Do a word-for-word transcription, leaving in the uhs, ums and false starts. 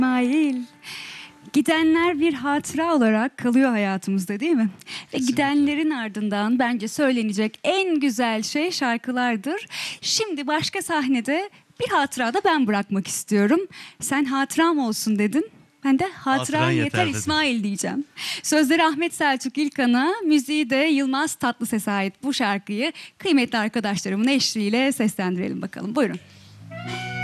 İsmail, gidenler bir hatıra olarak kalıyor hayatımızda değil mi? Ve gidenlerin ardından bence söylenecek en güzel şey şarkılardır. Şimdi başka sahnede bir hatıra da ben bırakmak istiyorum. Sen hatıram olsun dedin. Ben de hatıran Hatıran yeter, yeter dedim. İsmail diyeceğim. Sözleri Ahmet Selçuk İlkan'a, müziği de Yılmaz Tatlıses'e ait bu şarkıyı kıymetli arkadaşlarımın eşliğiyle seslendirelim bakalım. Buyurun.